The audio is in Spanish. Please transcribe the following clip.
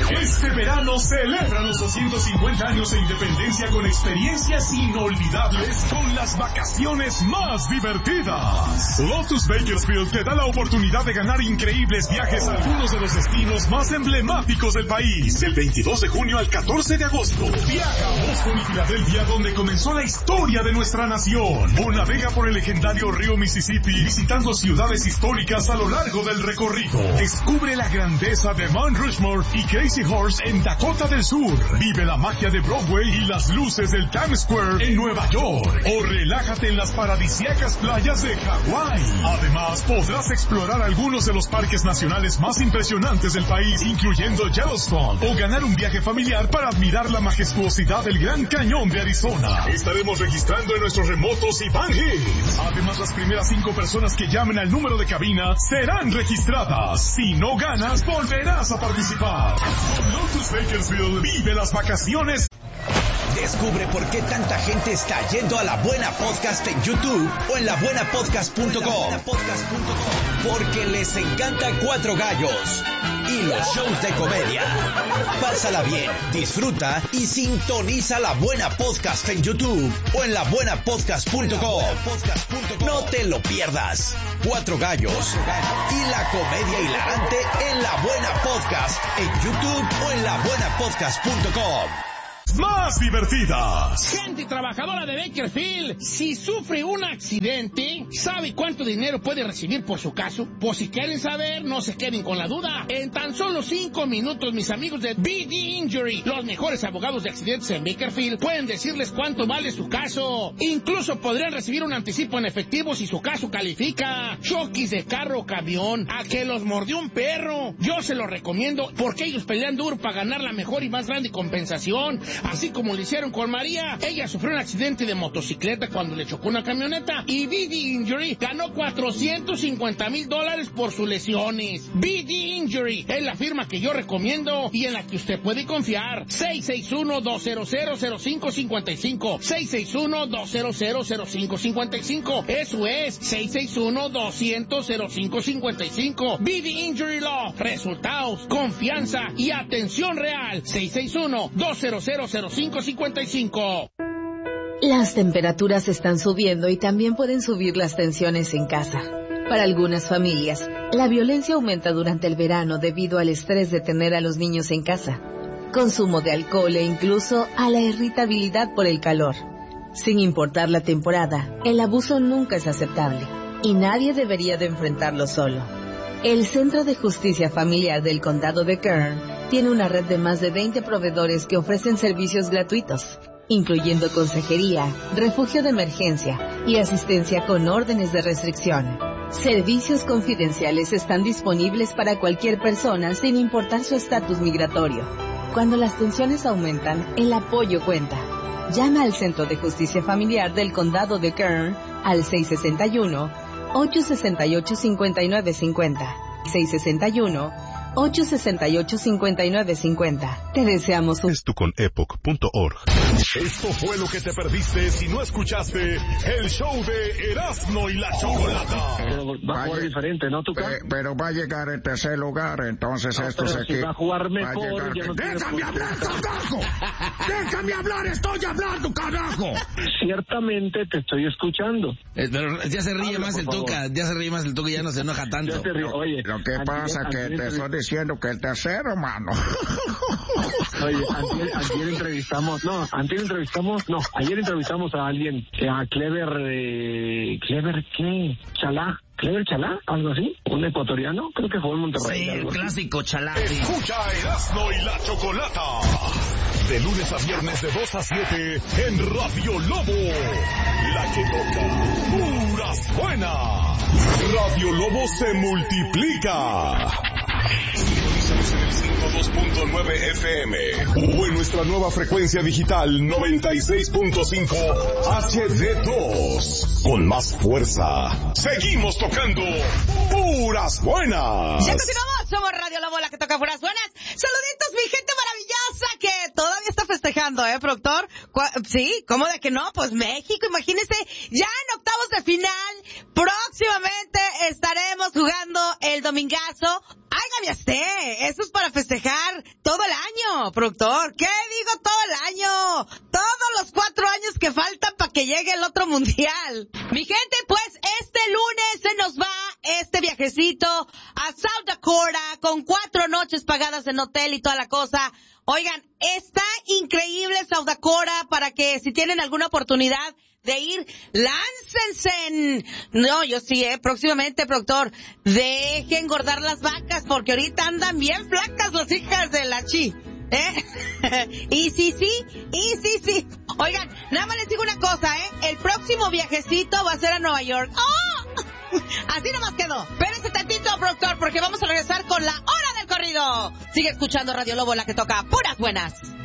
Este verano celebra los 250 años de independencia con experiencias inolvidables con las vacaciones más divertidas. Lotus Bakersfield te da la oportunidad de ganar increíbles viajes a algunos de los destinos más emblemáticos del país. Del 22 de junio al 14 de agosto. Viaja a Boston y Filadelfia, donde comenzó la historia de nuestra nación. O navega por el legendario río Mississippi, visitando ciudades históricas a lo largo del recorrido. Descubre la grandeza de Mount Rushmore y Crazy Horse en Dakota del Sur. Vive la magia de Broadway y las luces del Times Square en Nueva York. O relájate en las paradisíacas playas de Hawái. Además, podrás explorar algunos de los parques nacionales más impresionantes del país, incluyendo Yellowstone. O ganar un viaje familiar para admirar la majestuosidad del Gran Cañón de Arizona. Estaremos registrando en nuestros remotos y Van Hills. Además, las primeras 5 personas que llamen al número de cabina serán registradas. Si no ganas, volverás a participar. Con Lotus Bakersfield, vive las vacaciones. Descubre por qué tanta gente está yendo a La Buena Podcast en YouTube o en labuenapodcast.com. Porque les encanta Cuatro Gallos y los shows de comedia. Pásala bien, disfruta y sintoniza La Buena Podcast en YouTube o en labuenapodcast.com. No te lo pierdas. Cuatro Gallos y la comedia hilarante en La Buena Podcast en YouTube o en labuenapodcast.com. Más divertidas. Gente trabajadora de Bakersfield, si sufre un accidente, ¿sabe cuánto dinero puede recibir por su caso? Pues si quieren saber, no se queden con la duda. En tan solo 5 minutos, mis amigos de BD Injury, los mejores abogados de accidentes en Bakersfield, pueden decirles cuánto vale su caso. Incluso podrían recibir un anticipo en efectivo si su caso califica. Choques de carro o camión, a que los mordió un perro. Yo se lo recomiendo porque ellos pelean duro para ganar la mejor y más grande compensación. Así como lo hicieron con María. Ella sufrió un accidente de motocicleta cuando le chocó una camioneta y BD Injury ganó $450,000 por sus lesiones. BD Injury es la firma que yo recomiendo y en la que usted puede confiar. 661-200-0555. 661-200-0555. Eso es 661-200-0555. BD Injury Law. Resultados, confianza y atención real. 661-200-0555. Las temperaturas están subiendo y también pueden subir las tensiones en casa. Para algunas familias, la violencia aumenta durante el verano debido al estrés de tener a los niños en casa, consumo de alcohol e incluso a la irritabilidad por el calor. Sin importar la temporada, el abuso nunca es aceptable y nadie debería de enfrentarlo solo. El Centro de Justicia Familiar del Condado de Kern tiene una red de más de 20 proveedores que ofrecen servicios gratuitos, incluyendo consejería, refugio de emergencia y asistencia con órdenes de restricción. Servicios confidenciales están disponibles para cualquier persona sin importar su estatus migratorio. Cuando las tensiones aumentan, el apoyo cuenta. Llama al Centro de Justicia Familiar del Condado de Kern al 661-868-5950. 661-868-5950. Te deseamos un... Esto con epoch.org. Esto fue lo que te perdiste si no escuchaste el show de Erasmo y la Chocolata. Pero va a jugar diferente, ¿no, Tuca? Pero va a llegar en tercer lugar, entonces no, estos pero aquí... Si va a jugar mejor, ya no ¡déjame hablar, carajo! ¡Déjame hablar! ¡Estoy hablando, carajo! Ciertamente te estoy escuchando. Pero ya se ríe más el Tuca, ya se ríe más el Tuca y ya no se enoja tanto. Oye, lo que pasa es que te estoy diciendo que el tercero, mano. Oye, ayer entrevistamos a alguien, a Clever ¿qué? ¿Clever Chalá? ¿Algo así? ¿Un ecuatoriano? Creo que fue en Monterrey. Sí, el clásico Chalá. Escucha Erasmo y la Chocolata. De lunes a viernes de 2 a 7 en Radio Lobo. La que toca puras buenas. Radio Lobo se multiplica. Sintonízanos en el 102.9 FM o en nuestra nueva frecuencia digital 96.5 HD2. Con más fuerza. Seguimos tocando puras buenas. Ya continuamos, somos Radio Lobo, la que toca puras buenas. Saluditos, mi gente maravillosa que todavía está festejando, productor. Sí, ¿cómo de que no? Pues México, imagínense, ya en octavos de final. Próximamente estaremos jugando el domingazo. ¡Áigame usted! Eso es para festejar todo el productor, ¿qué digo todo el año? Todos los 4 años que faltan para que llegue el otro mundial. Mi gente, pues este lunes se nos va este viajecito a South Dakota con 4 noches pagadas en hotel y toda la cosa. Oigan, está increíble South Dakota para que si tienen alguna oportunidad de ir, láncense. No, yo sí, próximamente, productor, deje engordar las vacas porque ahorita andan bien flacas las hijas de la chi. Y sí. Oigan, nada más les digo una cosa, el próximo viajecito va a ser a Nueva York. ¡Oh! Así nomás quedó. Espérense tantito, productor, porque vamos a regresar con la hora del corrido. Sigue escuchando Radio Lobo, la que toca puras buenas.